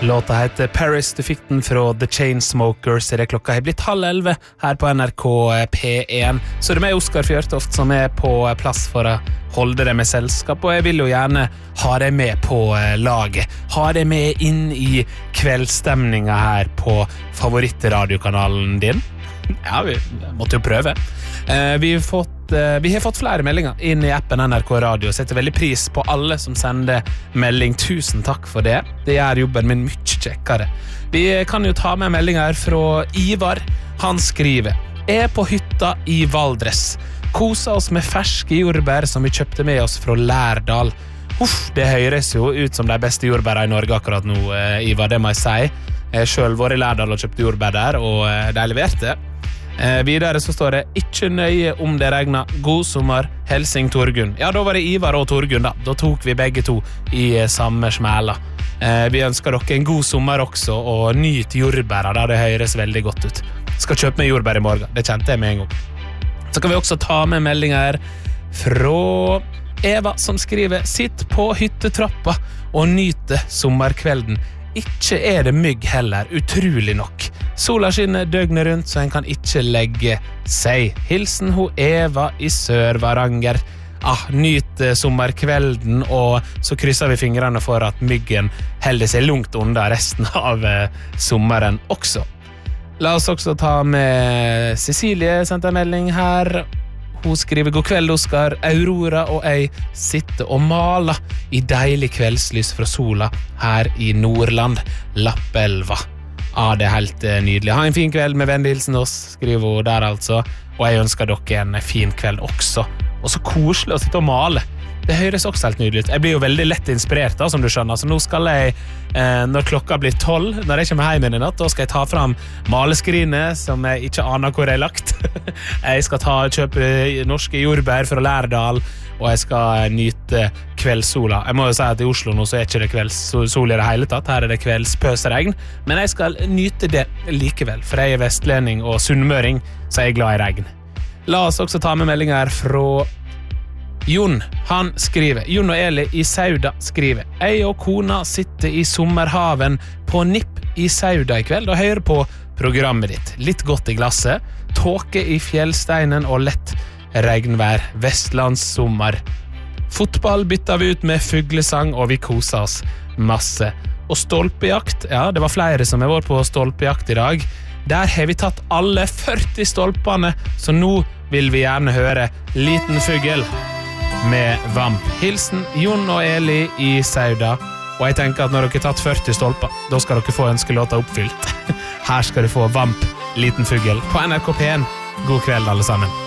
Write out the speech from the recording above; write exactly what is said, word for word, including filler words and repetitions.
Låta heter Paris, du fikk den fra The Chainsmokers. Det klokka har blitt halv elve her på N R K P én. Så det er meg, Oskar Fjørtoft, som er på plass for å holde deg med selskap. Og jeg vil jo gjerne ha deg med på laget. Ha deg med inn i kveldsstemninga her på favorittradiokanalen din. Ja, vi måtte jo prøve. Eh, vi, har fått, eh, vi har fått flere meldinger inn i appen N R K Radio. Setter veldig pris på alle som sender melding. Tusen takk for det. Det gjør jobben min mye kjekkere. Vi kan jo ta med meldinger fra Ivar. Han skriver: Er på hytta i Valdres. Kosa oss med ferske jordbær som vi kjøpte med oss fra Lærdal. Uff, det høres jo ut som de beste jordbæra i Norge akkurat nå, eh, Ivar, det må jeg si. Jeg selv var i Lærdal og kjøpte jordbær der, og eh, de leverte. Eh, videre så står det: Ikke nøye om det regner. God sommer, Helsing Torgunn. Ja, da var det Ivar og Torgunn da. Da tok vi begge to i eh, samme smæla. Eh, vi ønsker dere en god sommer også, og nyt jordbæra da, det høres veldig godt ut. Skal kjøpe meg jordbær i morgen, det kjente jeg med en gang. Så kan vi også ta med meldinger fra Eva, som skriver: Sitt på hyttetrappa og nyte sommerkvelden. Ikke er det mygg heller, utrolig nok. Sola skinner døgnet rundt, så en kan ikke legge seg. Hilsen ho Eva i Sør-Varanger. Ah, nyt sommerkvelden, og så krysser vi fingrene for at myggen holder seg langt unna resten av eh, sommeren også. La oss også ta med Cecilie, sendt en melding her. Hun skriver: God kveld, Oskar. Aurora og jeg sitter og maler i deilig kveldslys fra sola her i Nordland, Lappelva. Ja, det er helt nydelig. Ha en fin kveld med vennlig hilsen oss, skriver hun der altså. Og jeg ønsker dere en fin kveld også. Og så koselig å sitte og male. Det høres også helt nydelig ut. Jeg blir jo veldig lett inspirert da, som du skjønner. Så nå skal jeg, eh, når klokka blir tolv, når jeg kommer hjem i natt, da skal jeg ta fram maleskrinet, som jeg ikke aner hvor jeg har lagt. Jeg skal ta, kjøpe norske jordbær fra Lærdal, og jeg skal nyte kveldssola. Jeg må jo si at i Oslo nå så er ikke det kveldssol i det hele tatt. Her er det kveldspøsregn. Men jeg skal nyte det likevel, for jeg er vestlending og sunnmøring, så jeg er glad i regn. La oss også ta med meldinger fra Jon. Han skriver: Jon og Eli i Sauda skriver: Jeg og kona sitter i sommerhaven på Nipp i Sauda i kveld og hører på programmet ditt. Litt godt i glasset, tåke i fjellsteinen og lett regnvær, vestlandssommer. Fotball bytter vi ut med fuglesang, og vi koser oss masse. Og stolpejakt, ja, det var flere som har vært på stolpejakt i dag. Der har vi tatt alle førti stolpene, så nå vil vi gjerne høre Liten fugl med Vamp. Hilsen Jon og Eli i Sauda. Og jeg tenker at når dere har tatt førti stolper, da skal dere få ønskelåta oppfylt. Her skal du få Vamp, Liten fugl på N R K P én. God kveld alle sammen.